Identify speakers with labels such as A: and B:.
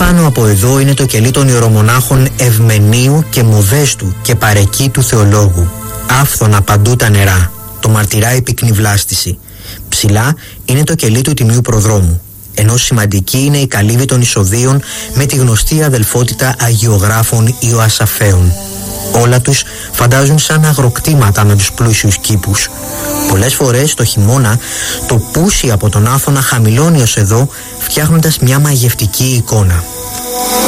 A: πάνω από εδώ είναι το κελί των ιερομονάχων Ευμενίου και Μοδέστου και Παρεκεί του Θεολόγου. Άφθονα παντού τα νερά, το μαρτυράει η πυκνή βλάστηση. Ψηλά είναι το κελί του Τιμίου Προδρόμου, ενώ σημαντική είναι η καλύβη των Ισοδείων με τη γνωστή αδελφότητα αγιογράφων Ιωασαφαίων. Όλα τους φαντάζουν σαν αγροκτήματα με τους πλούσιους κήπους. Πολλές φορές το χειμώνα το πούσι από τον Άθωνα χαμηλώνει ως εδώ, φτιάχνοντας μια μαγευτική εικόνα.